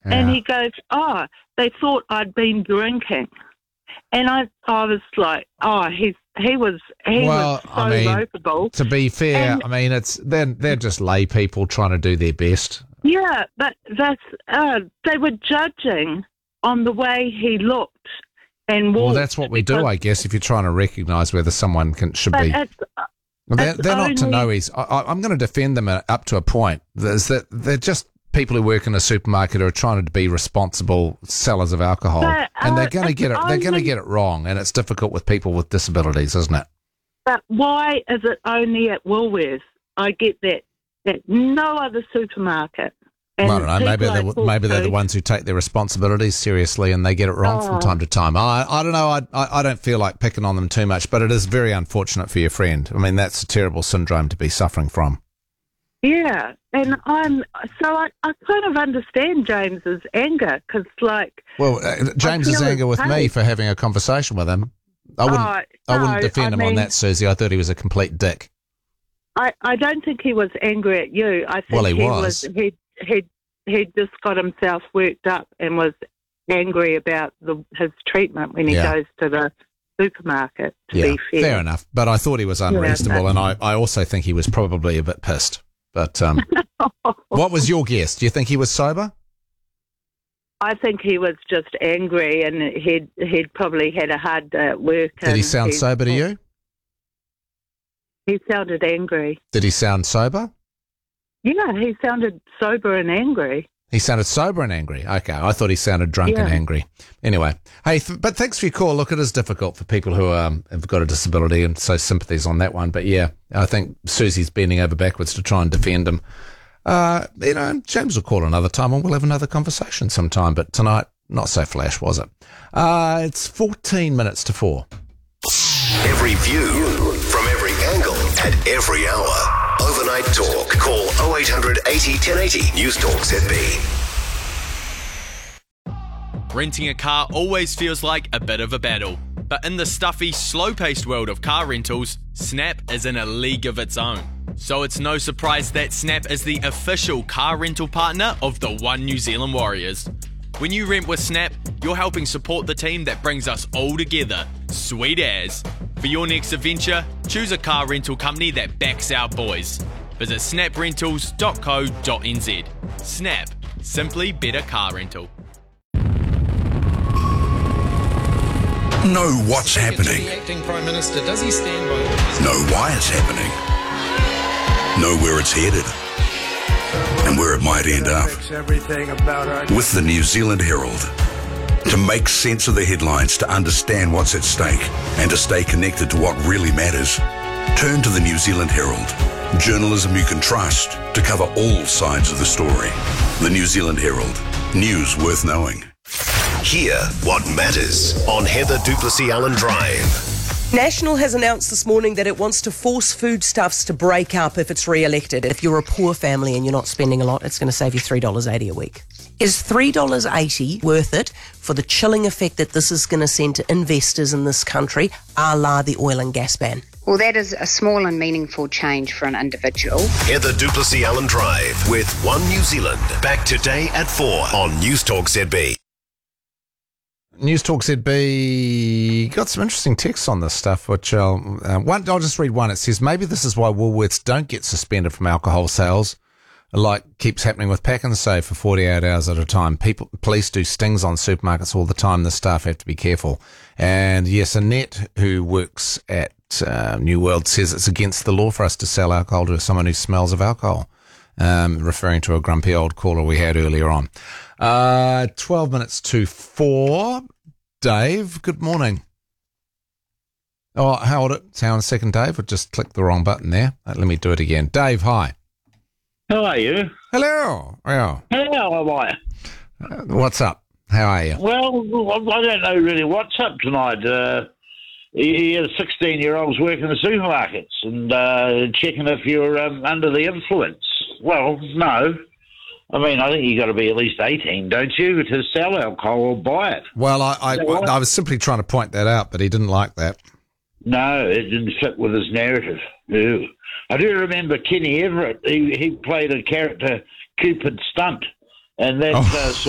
And he goes, oh, they thought I'd been drinking. And I was like, oh, he was so ropeable. To be fair, And, they're just lay people trying to do their best. Yeah, but they were judging on the way he looked and walked. Well, that's what we do, I guess, if you're trying to recognise whether someone should be. They're not to know he's. I'm going to defend them up to a point. They're just people who work in a supermarket who are trying to be responsible sellers of alcohol, and they're going to get it. They're going to get it wrong, and it's difficult with people with disabilities, isn't it? But why is it only at Woolworths? I get that. At no other supermarket. And I don't know. Maybe they're the ones who take their responsibilities seriously and they get it wrong from time to time. I don't know. I don't feel like picking on them too much, but it is very unfortunate for your friend. I mean, that's a terrible syndrome to be suffering from. Yeah, and I kind of understand James's anger because, James's anger with me for having a conversation with him. I wouldn't defend him on that, Susie. I thought he was a complete dick. I don't think he was angry at you. I think he was. He just got himself worked up and was angry about his treatment when he goes to the supermarket, to be fair. Fair enough. But I thought he was unreasonable, and I also think he was probably a bit pissed. But what was your guess? Do you think he was sober? I think he was just angry, and he'd probably had a hard day at work. Did he sound sober to you? He sounded angry. Did he sound sober? Yeah, he sounded sober and angry. He sounded sober and angry. Okay, I thought he sounded drunk and angry. Anyway, hey, but thanks for your call. Look, it is difficult for people who have got a disability, and so sympathies on that one. But yeah, I think Susie's bending over backwards to try and defend him. James will call another time and we'll have another conversation sometime. But tonight, not so flash, was it? It's 14 minutes to 4. Every view from every angle at every hour. Overnight Talk. Call 0800 80 1080. News Talk ZB. Renting a car always feels like a bit of a battle. But in the stuffy, slow-paced world of car rentals, Snap is in a league of its own. So it's no surprise that Snap is the official car rental partner of the One New Zealand Warriors. When you rent with Snap, you're helping support the team that brings us all together. Sweet as. For your next adventure, choose a car rental company that backs our boys. Visit snaprentals.co.nz. Snap. Simply better car rental. Know what's happening. The acting Prime Minister, does he stand by? Know why it's happening. Know where it's headed. And where it might end up. With the New Zealand Herald. To make sense of the headlines, to understand what's at stake, and to stay connected to what really matters, turn to the New Zealand Herald. Journalism you can trust to cover all sides of the story. The New Zealand Herald. News worth knowing. Hear what matters on Heather Duplessis Allen Drive. National has announced this morning that it wants to force foodstuffs to break up if it's re-elected. If you're a poor family and you're not spending a lot, it's going to save you $3.80 a week. Is $3.80 worth it for the chilling effect that this is going to send to investors in this country, a la the oil and gas ban? Well, that is a small and meaningful change for an individual. Heather Duplessis Allen Drive with One New Zealand. Back today at 4 on News Talk ZB. News Talk ZB got some interesting texts on this stuff, which I'll just read one. It says, maybe this is why Woolworths don't get suspended from alcohol sales, like keeps happening with Pack and Save for 48 hours at a time. Police do stings on supermarkets all the time. The staff have to be careful. And yes, Annette, who works at New World, says it's against the law for us to sell alcohol to someone who smells of alcohol, referring to a grumpy old caller we had earlier on. 12 minutes to 4. Dave, good morning. Oh, hold it. Hang on a second, Dave. I just clicked the wrong button there. Let me do it again. Dave, hi. How are you? Hello. Hello, how are you? What's up? How are you? Well, I don't know really what's up tonight. He has 16-year-olds working in the supermarkets and checking if you're under the influence. Well, no. I mean, I think you got to be at least 18, don't you, to sell alcohol or buy it? Well, I was simply trying to point that out, but he didn't like that. No, it didn't fit with his narrative. Ew. I do remember Kenny Everett. He played a character, Cupid Stunt, and that